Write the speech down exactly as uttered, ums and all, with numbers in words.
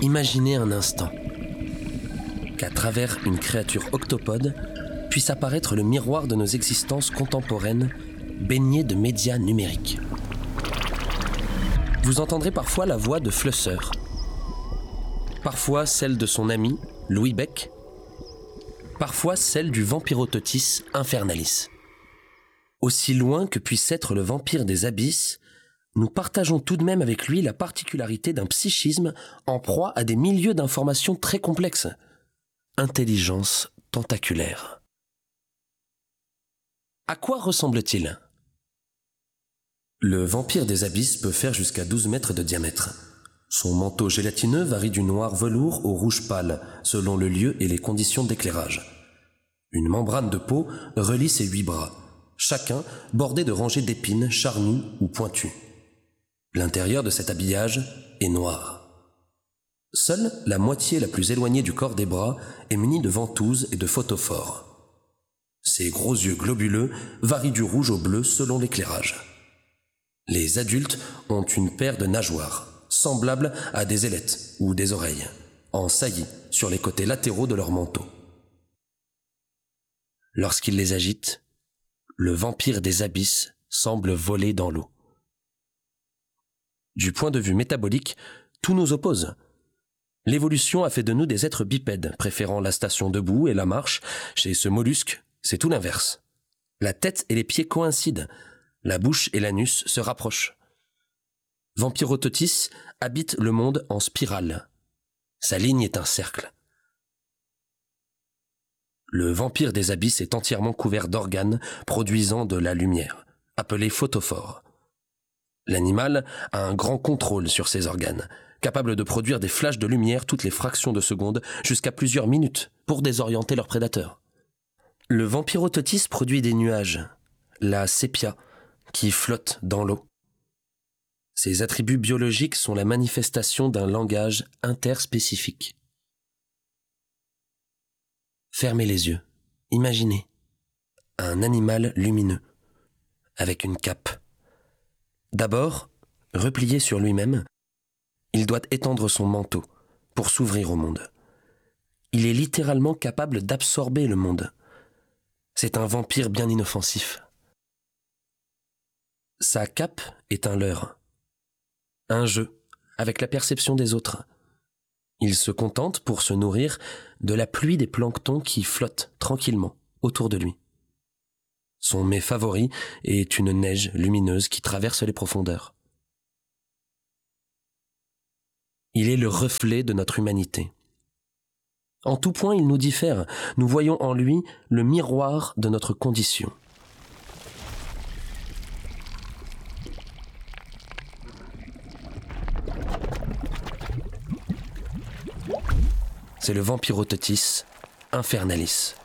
Imaginez un instant qu'à travers une créature octopode puisse apparaître le miroir de nos existences contemporaines baignées de médias numériques. Vous entendrez parfois la voix de Flusser, parfois celle de son ami Louis Beck, parfois celle du Vampirototis Infernalis. Aussi loin que puisse être le vampire des abysses, nous partageons tout de même avec lui la particularité d'un psychisme en proie à des milieux d'informations très complexes. Intelligence tentaculaire. À quoi ressemble-t-il ? Le vampire des abysses peut faire jusqu'à douze mètres de diamètre. Son manteau gélatineux varie du noir velours au rouge pâle, selon le lieu et les conditions d'éclairage. Une membrane de peau relie ses huit bras, chacun bordé de rangées d'épines charnues ou pointues. L'intérieur de cet habillage est noir. Seule la moitié la plus éloignée du corps des bras est munie de ventouses et de photophores. Ses gros yeux globuleux varient du rouge au bleu selon l'éclairage. Les adultes ont une paire de nageoires, semblables à des ailettes ou des oreilles, en saillie sur les côtés latéraux de leur manteau. Lorsqu'il les agite, le vampire des abysses semble voler dans l'eau. Du point de vue métabolique, tout nous oppose. L'évolution a fait de nous des êtres bipèdes, préférant la station debout et la marche. Chez ce mollusque, c'est tout l'inverse. La tête et les pieds coïncident, la bouche et l'anus se rapprochent. Vampirototis habite le monde en spirale. Sa ligne est un cercle. Le vampire des abysses est entièrement couvert d'organes produisant de la lumière, appelés photophores. L'animal a un grand contrôle sur ses organes, capable de produire des flashs de lumière toutes les fractions de secondes jusqu'à plusieurs minutes pour désorienter leurs prédateurs. Le Vampirototis produit des nuages, la sépia, qui flotte dans l'eau. Ses attributs biologiques sont la manifestation d'un langage interspécifique. Fermez les yeux. Imaginez un animal lumineux, avec une cape. D'abord, replié sur lui-même, il doit étendre son manteau pour s'ouvrir au monde. Il est littéralement capable d'absorber le monde. C'est un vampire bien inoffensif. Sa cape est un leurre, un jeu avec la perception des autres. Il se contente pour se nourrir de la pluie des planctons qui flottent tranquillement autour de lui. Son mets favori est une neige lumineuse qui traverse les profondeurs. Il est le reflet de notre humanité. En tout point, il nous diffère. Nous voyons en lui le miroir de notre condition. C'est le Vampirototis Infernalis.